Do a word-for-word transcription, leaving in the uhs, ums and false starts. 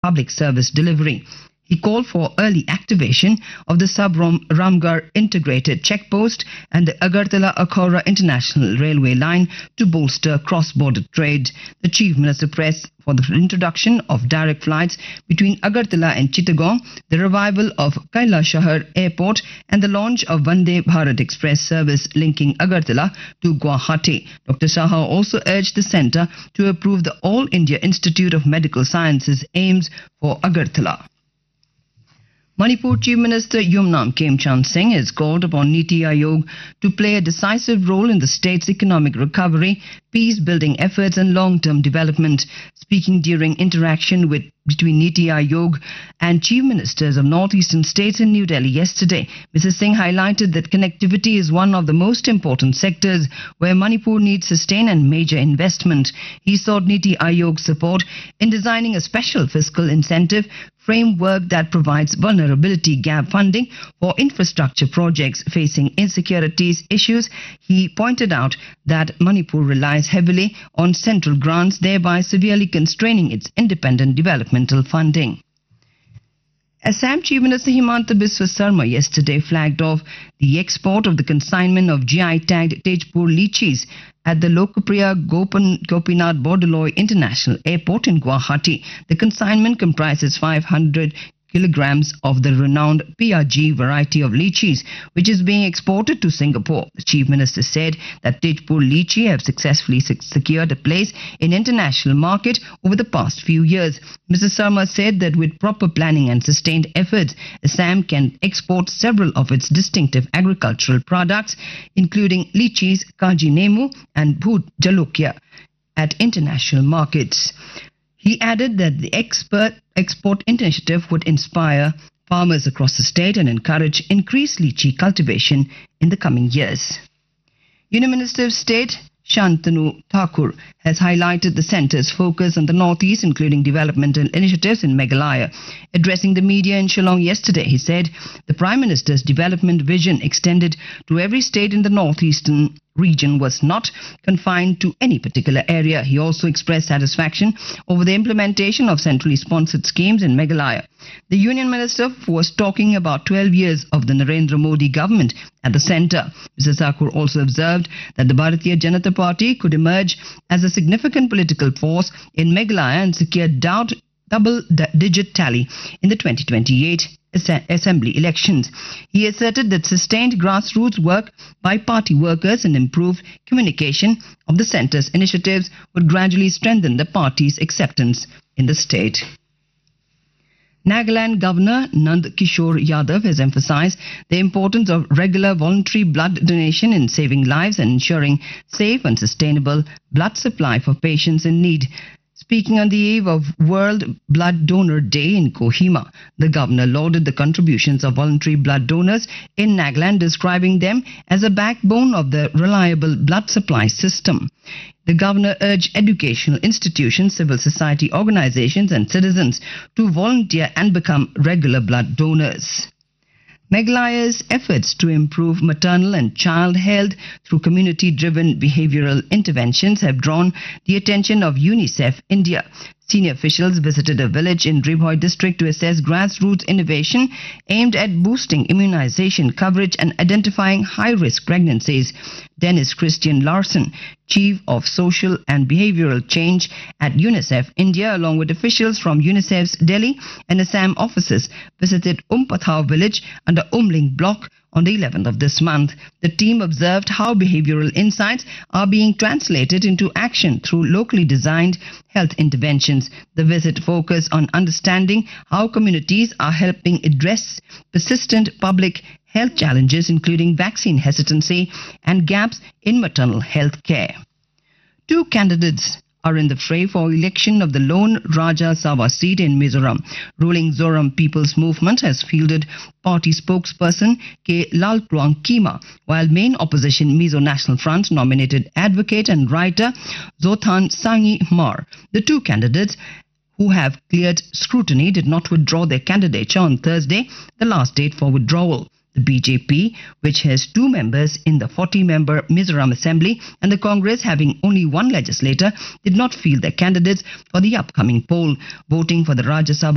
public service delivery. He called for early activation of the Sub-Ramgarh integrated checkpost and the Agartala-Akhora International Railway line to bolster cross-border trade. The Chief Minister pressed for the introduction of direct flights between Agartala and Chittagong, the revival of Kailashahar Airport and the launch of Vande Bharat Express service linking Agartala to Guwahati. Doctor Saha also urged the centre to approve the All India Institute of Medical Sciences aims for Agartala. Manipur Chief Minister Yumnam Khemchand Singh has called upon Niti Aayog to play a decisive role in the state's economic recovery, peace-building efforts and long-term development. Speaking during interaction with between Niti Aayog and Chief Ministers of Northeastern states in New Delhi yesterday, Mister Singh highlighted that connectivity is one of the most important sectors where Manipur needs sustained and major investment. He sought Niti Aayog's support in designing a special fiscal incentive framework that provides vulnerability gap funding for infrastructure projects facing insecurities issues. He pointed out that Manipur relies heavily on central grants, thereby severely constraining its independent developmental funding. Assam Chief Minister Himanta Biswa Sarma yesterday flagged off the export of the consignment of G I-tagged Tejpur lychees at the Lokapriya Gopan, Gopinath Bordoloi International Airport in Guwahati. The consignment comprises five hundred kilograms of the renowned P R G variety of lychees, which is being exported to Singapore. The Chief Minister said that Tejpur lychee have successfully secured a place in international market over the past few years. Mister Sarma said that with proper planning and sustained efforts, Assam can export several of its distinctive agricultural products, including lychees, kaji nemu and bhoot jalokia, at international markets. He added that the expert export initiative would inspire farmers across the state and encourage increased lychee cultivation in the coming years. Union Minister of State Shantanu Thakur has highlighted the centre's focus on the northeast, including developmental initiatives in Meghalaya. Addressing the media in Shillong yesterday, he said the Prime Minister's development vision extended to every state in the northeastern region was not confined to any particular area. He also expressed satisfaction over the implementation of centrally sponsored schemes in Meghalaya. The Union Minister was talking about twelve years of the Narendra Modi government at the centre. Mister Thakur also observed that the Bharatiya Janata Party could emerge as a significant political force in Meghalaya and secure doubt double-digit tally in the twenty twenty-eight Assembly elections. He asserted that sustained grassroots work by party workers and improved communication of the centre's initiatives would gradually strengthen the party's acceptance in the state. Nagaland Governor Nand Kishore Yadav has emphasized the importance of regular voluntary blood donation in saving lives and ensuring safe and sustainable blood supply for patients in need. Speaking on the eve of World Blood Donor Day in Kohima, the governor lauded the contributions of voluntary blood donors in Nagaland, describing them as a backbone of the reliable blood supply system. The governor urged educational institutions, civil society organizations and citizens to volunteer and become regular blood donors. Meghalaya's efforts to improve maternal and child health through community-driven behavioral interventions have drawn the attention of UNICEF India. Senior officials visited a village in Ribhoi district to assess grassroots innovation aimed at boosting immunization coverage and identifying high-risk pregnancies. Dennis Christian Larson, Chief of Social and Behavioral Change at UNICEF India, along with officials from UNICEF's Delhi and Assam offices, visited Umpathao village under Umling block on the eleventh of this month. The team observed how behavioral insights are being translated into action through locally designed health interventions. The visit focused on understanding how communities are helping address persistent public health challenges, including vaccine hesitancy and gaps in maternal health care. Two candidates are in the fray for election of the lone Raja Sabha seat in Mizoram. Ruling Zoram People's Movement has fielded party spokesperson K. Laltruang Kima, while main opposition Mizo National Front nominated advocate and writer Zothan Sangi Mar. The two candidates, who have cleared scrutiny, did not withdraw their candidature on Thursday, the last date for withdrawal. The B J P, which has two members in the forty-member Mizoram Assembly, and the Congress, having only one legislator, did not field their candidates for the upcoming poll. Voting for the Rajya Sabha